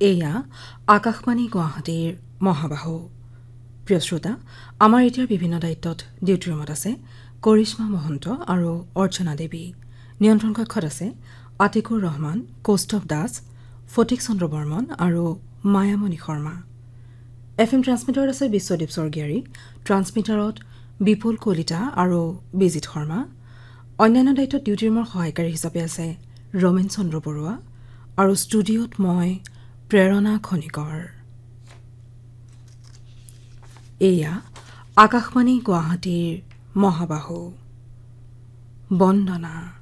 এয়া আকাশবাণী গুৱাহাটীৰ মহাবাহু। প্ৰিয় শ্ৰোতা, আমাৰ এতিয়াৰ বিভিন্ন দায়িত্বত ডিউটি ৰুমত আছে কৰিশ্মা মহন্ত আৰু অৰ্চনা দেৱী। নিয়ন্ত্ৰণ কক্ষত আছে আতিকুৰ ৰহমান, কৌস্তভ দাস, ফটিক চন্দ্ৰ বৰ্মন আৰু মায়ামণি শৰ্মা। FM ট্ৰান্সমিটাৰত আছে বিশ্বদীপ স্বৰ্গীয়াৰী, ট্ৰান্সমিটাৰত বিপুল কলিতা আৰু বিজিত শৰ্মা। অন্যান্য দায়িত্বত ডিউটি ৰুমৰ সহায়কাৰী হিচাপে আছে ৰমেন চন্দ্ৰ বৰুৱা আৰু ষ্টুডিঅ'ত মই প্ৰেৰণা খনিকৰ। এয়া আকাশবাণী গুৱাহাটীৰ মহাবাহু। বন্দনা।